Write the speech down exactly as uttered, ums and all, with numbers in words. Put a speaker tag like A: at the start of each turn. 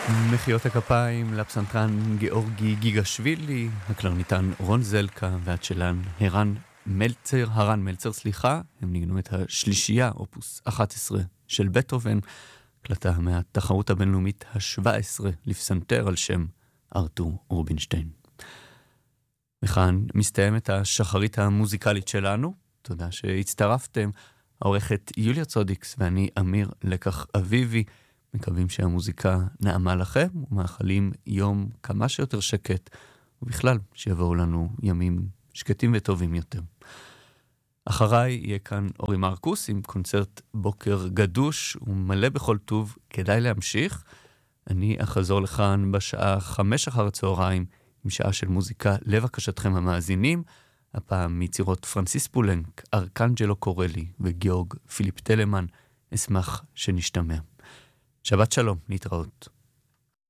A: מחיאות הכפיים לפסנתרן גיאורגי גיגשווילי, הקלרניתן רון זלקה והצ'לן הרן מלצר, הרן מלצר, סליחה, הם ניגנו את השלישייה, אופוס אחת עשרה של בטהובן, הקלטה מהתחרות הבינלאומית ה-שבע עשרה לפסנתר על שם ארתור רובינשטיין. וכאן מסתיימת השחרית המוזיקלית שלנו, תודה שהצטרפתם, העורכת יוליה צודיקס ואני אמיר לקח אביבי, מקווים שהמוזיקה נעמה לכם ומאחלים יום כמה שיותר שקט, ובכלל שיבואו לנו ימים שקטים וטובים יותר. אחריי יהיה כאן אורי מרקוס עם קונצרט בוקר גדוש ומלא בכל טוב, כדאי להמשיך. אני אחזור לכאן בשעה חמש אחר הצהריים עם שעה של מוזיקה לבקשתכם המאזינים, הפעם מיצירות פרנסיס פולנק, ארקנג'לו קורלי וגיאורג פיליפ טלמן. אשמח שנשתמע. שבת שלום, להתראות.